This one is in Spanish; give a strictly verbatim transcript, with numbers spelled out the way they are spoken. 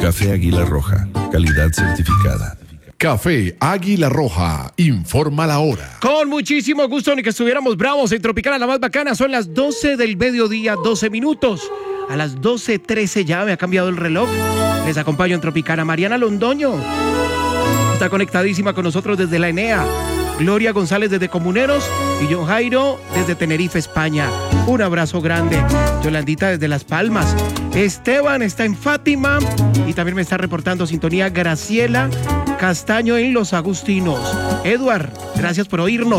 Café Águila Roja, calidad certificada. Café Águila Roja, informa la hora. Con muchísimo gusto, ni que estuviéramos bravos en Tropicana, la más bacana. Son las doce del mediodía, doce minutos. A las doce trece ya me ha cambiado el reloj. Les acompaño en Tropicana. Mariana Londoño está conectadísima con nosotros desde la Enea. Gloria González desde Comuneros y John Jairo desde Tenerife, España. Un abrazo grande. Yolandita desde Las Palmas. Esteban está en Fátima y también me está reportando sintonía Graciela Castaño en Los Agustinos. Edward, gracias por oírnos.